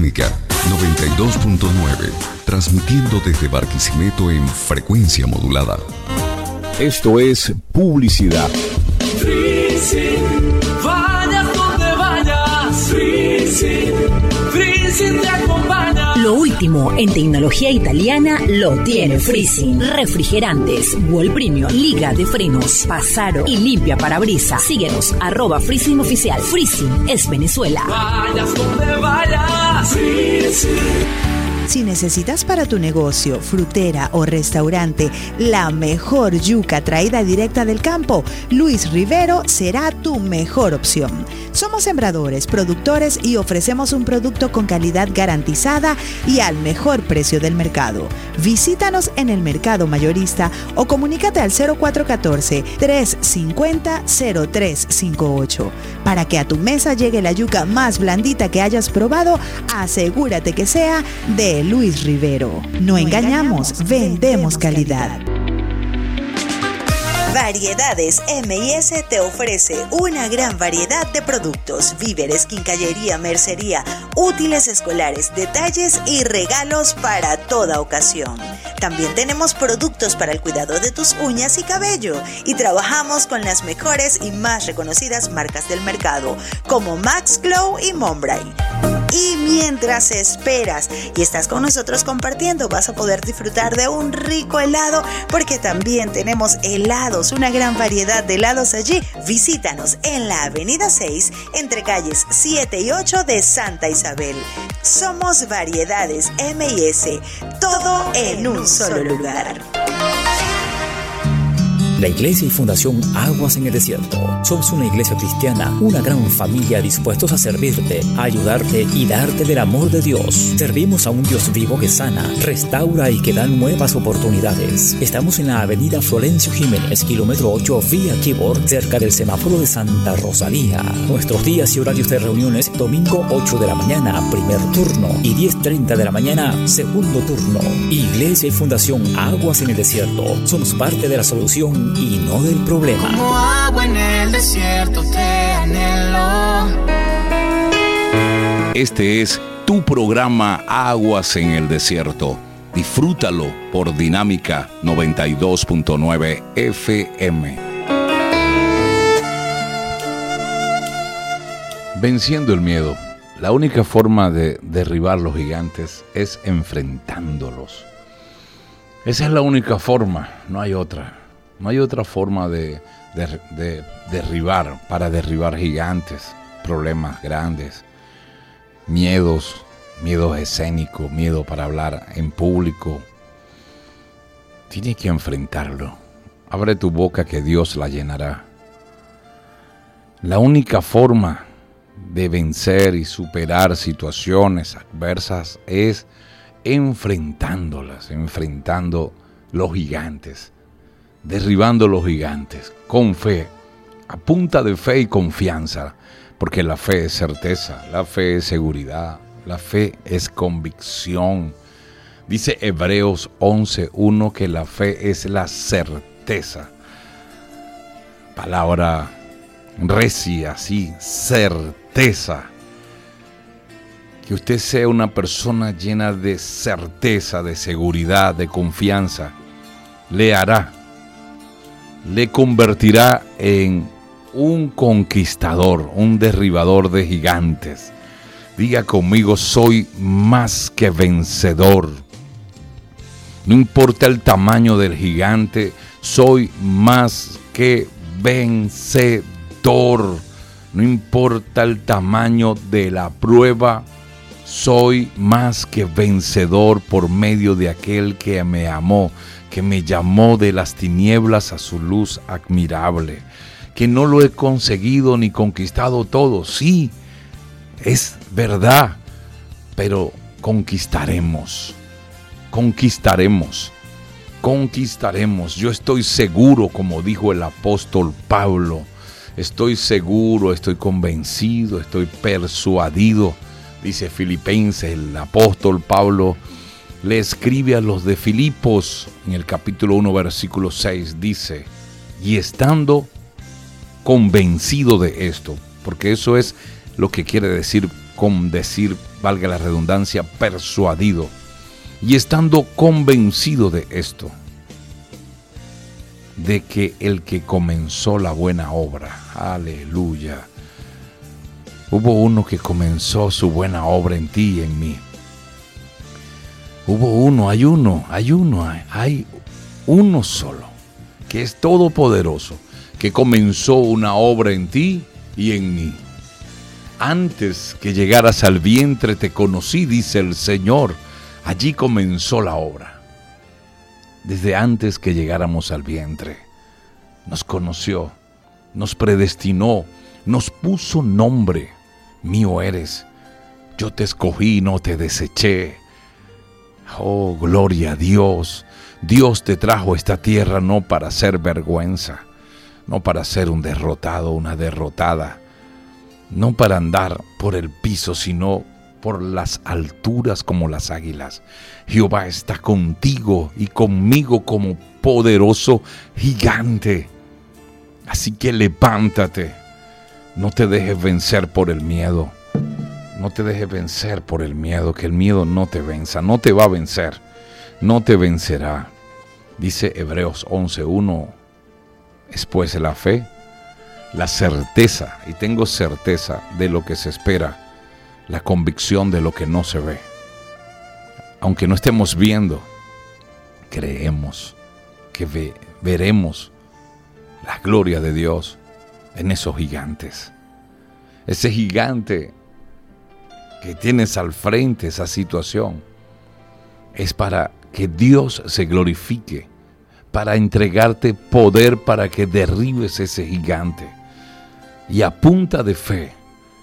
Dinámica 92.9, transmitiendo desde Barquisimeto en frecuencia modulada. Esto es publicidad. Freezing, vayas donde vayas. Freezing, Freezing te acompaña. Lo último en tecnología italiana lo tiene Freezing. Refrigerantes, Wall Premium, liga de frenos, Pasaro y limpia parabrisas. Síguenos @Freezing oficial. Freezing es Venezuela. Vayas donde vayas. Freezing. Si necesitas para tu negocio, frutera o restaurante la mejor yuca traída directa del campo, Luis Rivero será tu mejor opción. Somos sembradores, productores y ofrecemos un producto con calidad garantizada y al mejor precio del mercado. Visítanos en el mercado mayorista o comunícate al 0414-350-0358. Para que a tu mesa llegue la yuca más blandita que hayas probado, asegúrate que sea de Luis Rivero. No engañamos, vendemos calidad. Variedades M&S te ofrece una gran variedad de productos, víveres, quincallería, mercería, útiles escolares, detalles y regalos para toda ocasión. También tenemos productos para el cuidado de tus uñas y cabello y trabajamos con las mejores y más reconocidas marcas del mercado como Max Glow y Monbray. Y mientras esperas y estás con nosotros compartiendo, vas a poder disfrutar de un rico helado porque también tenemos helados, una gran variedad de helados allí. Visítanos en la Avenida 6 entre calles 7 y 8 de Santa Isabel. Somos Variedades M&S, todo en un solo lugar. La Iglesia y Fundación Aguas en el Desierto. Somos una iglesia cristiana, una gran familia dispuestos a servirte, a ayudarte y darte del amor de Dios. Servimos a un Dios vivo que sana, restaura y que da nuevas oportunidades. Estamos en la avenida Florencio Jiménez, kilómetro 8, vía Kibor, cerca del semáforo de Santa Rosalía. Nuestros días y horarios de reuniones: domingo 8 de la mañana, primer turno, y 10:30 de la mañana, segundo turno. Iglesia y Fundación Aguas en el Desierto. Somos parte de la solución y no del problema. Como agua en el desierto te anhelo. Este es tu programa Aguas en el Desierto. Disfrútalo por Dinámica 92.9 FM. Venciendo el miedo. La única forma de derribar los gigantes es enfrentándolos. Esa es la única forma, no hay otra. No hay otra forma de derribar, para derribar gigantes, problemas grandes, miedos escénicos, miedo para hablar en público. Tienes que enfrentarlo. Abre tu boca que Dios la llenará. La única forma de vencer y superar situaciones adversas es enfrentándolas, enfrentando los gigantes. Derribando los gigantes con fe, a punta de fe y confianza, porque la fe es certeza, la fe es seguridad, la fe es convicción. Dice Hebreos 11:1 que la fe es la certeza. Palabra recia, así, certeza. Que usted sea una persona llena de certeza, de seguridad, de confianza, le convertirá en un conquistador, un derribador de gigantes. Diga conmigo: soy más que vencedor. No importa el tamaño del gigante, soy más que vencedor. No importa el tamaño de la prueba, soy más que vencedor por medio de aquel que me amó, que me llamó de las tinieblas a su luz admirable, que no lo he conseguido ni conquistado todo. Sí, es verdad, pero conquistaremos. Yo estoy seguro, como dijo el apóstol Pablo, estoy seguro, estoy convencido, estoy persuadido. Dice Filipenses, el apóstol Pablo le escribe a los de Filipos en el capítulo 1, versículo 6, dice: y estando convencido de esto, porque eso es lo que quiere decir con decir, valga la redundancia, persuadido, y estando convencido de esto, de que el que comenzó la buena obra, aleluya, hubo uno que comenzó su buena obra en ti y en mí. Hay uno solo, que es todopoderoso, que comenzó una obra en ti y en mí. Antes que llegaras al vientre te conocí, dice el Señor. Allí comenzó la obra. Desde antes que llegáramos al vientre, nos conoció, nos predestinó, nos puso nombre. Mío eres, yo te escogí, no te deseché. Oh, gloria a Dios. Dios te trajo a esta tierra no para hacer vergüenza, no para ser un derrotado, una derrotada, no para andar por el piso, sino por las alturas como las águilas. Jehová está contigo y conmigo como poderoso gigante. Así que levántate, no te dejes vencer por el miedo. No te dejes vencer por el miedo, que el miedo no te venza, no te va a vencer, no te vencerá. Dice Hebreos 11:1, después de la fe, la certeza, y tengo certeza de lo que se espera, la convicción de lo que no se ve. Aunque no estemos viendo, creemos que veremos la gloria de Dios en esos gigantes. Ese gigante que tienes al frente, esa situación, es para que Dios se glorifique, para entregarte poder para que derribes ese gigante. Y a punta de fe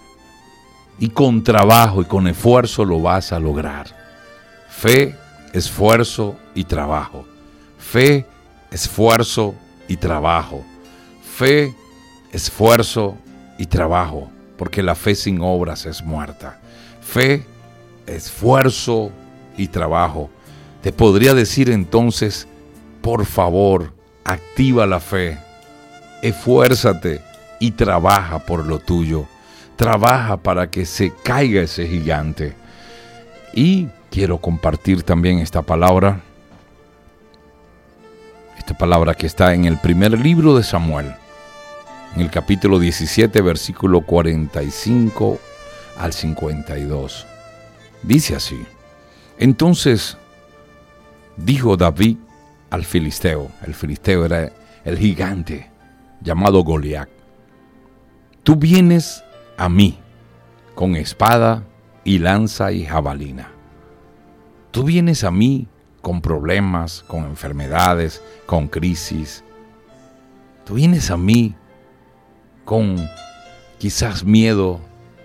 y con trabajo y con esfuerzo lo vas a lograr. Fe, esfuerzo y trabajo. Fe, esfuerzo y trabajo. Fe, esfuerzo y trabajo, porque la fe sin obras es muerta. Fe, esfuerzo y trabajo. Te podría decir entonces, por favor, activa la fe, esfuérzate y trabaja por lo tuyo. Trabaja para que se caiga ese gigante. Y quiero compartir también esta palabra que está en el primer libro de Samuel, en el capítulo 17, versículo 45 al 52. Dice así: entonces dijo David al filisteo, el filisteo era el gigante llamado Goliat: tú vienes a mí con espada y lanza y jabalina. Tú vienes a mí con problemas, con enfermedades, con crisis. Tú vienes a mí con quizás miedo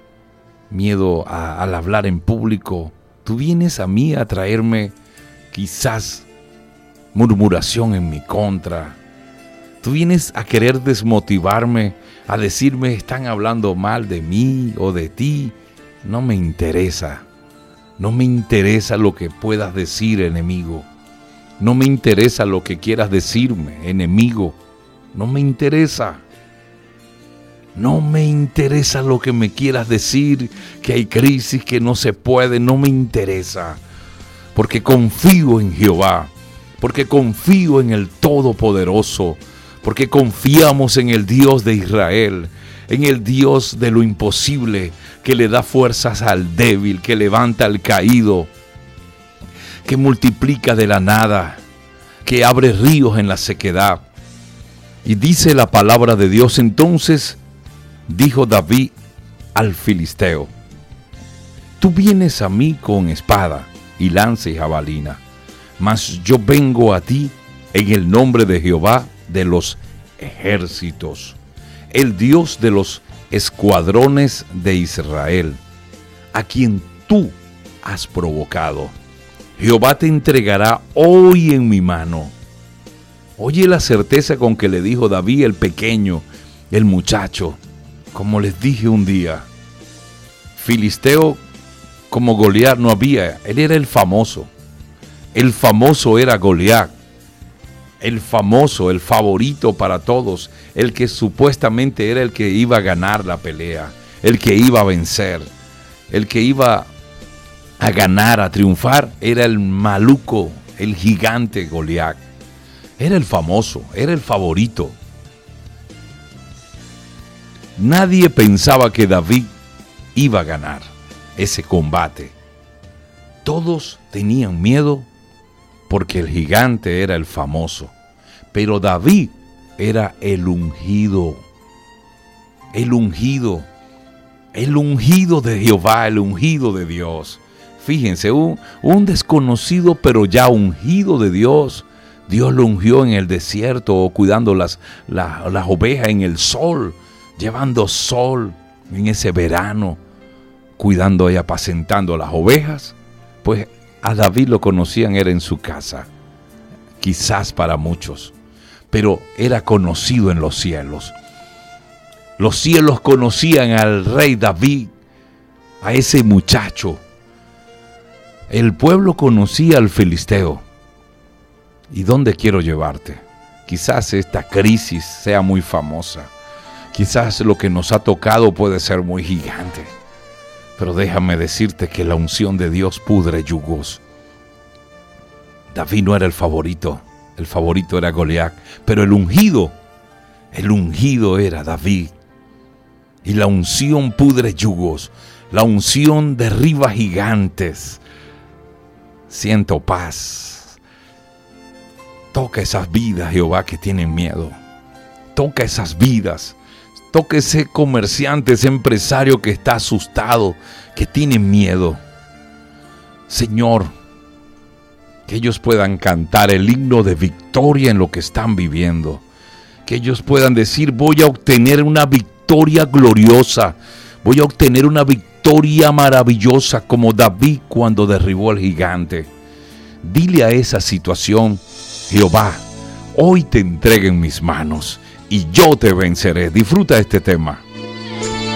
al hablar en público. Tú vienes a mí a traerme quizás murmuración en mi contra. Tú vienes a querer desmotivarme, a decirme están hablando mal de mí o de ti. No me interesa. No me interesa lo que puedas decir, enemigo. No me interesa lo que quieras decirme, enemigo. No me interesa. No me interesa lo que me quieras decir, que hay crisis, que no se puede. No me interesa. Porque confío en Jehová. Porque confío en el Todopoderoso. Porque confiamos en el Dios de Israel, en el Dios de lo imposible, que le da fuerzas al débil, que levanta al caído, que multiplica de la nada, que abre ríos en la sequedad. Y dice la palabra de Dios: entonces dijo David al filisteo: tú vienes a mí con espada y lanza y jabalina, mas yo vengo a ti en el nombre de Jehová de los ejércitos, el Dios de los escuadrones de Israel, a quien tú has provocado. Jehová te entregará hoy en mi mano. Oye la certeza con que le dijo David, el pequeño, el muchacho. Como les dije un día, filisteo como Goliat no había. Él era el famoso. El famoso era Goliat. El famoso, el favorito para todos, el que supuestamente era el que iba a ganar la pelea, el que iba a vencer. el que iba a ganar, a triunfar, era el maluco, el gigante Goliat. Era el famoso, era el favorito. Nadie pensaba que David iba a ganar ese combate. Todos tenían miedo porque el gigante era el famoso. Pero David era el ungido. El ungido. El ungido de Jehová, el ungido de Dios. Fíjense, un desconocido pero ya ungido de Dios. Dios lo ungió en el desierto, cuidando las ovejas en el sol, llevando sol en ese verano, cuidando y apacentando las ovejas. Pues a David lo conocían, era en su casa, quizás para muchos, pero era conocido en los cielos. Los cielos conocían al rey David, a ese muchacho. El pueblo conocía al filisteo. ¿Y dónde quiero llevarte? Quizás esta crisis sea muy famosa. Quizás lo que nos ha tocado puede ser muy gigante. Pero déjame decirte que la unción de Dios pudre yugos. David no era el favorito era Goliat, pero el ungido era David. Y la unción pudre yugos, la unción derriba gigantes. Siento paz. Toca esas vidas, Jehová, que tienen miedo. Toca esas vidas. Toca ese comerciante, ese empresario que está asustado, que tiene miedo. Señor, que ellos puedan cantar el himno de victoria en lo que están viviendo. Que ellos puedan decir, voy a obtener una victoria gloriosa. Voy a obtener una victoria maravillosa como David cuando derribó al gigante. Dile a esa situación, Jehová, hoy te entrego en mis manos y yo te venceré. Disfruta este tema.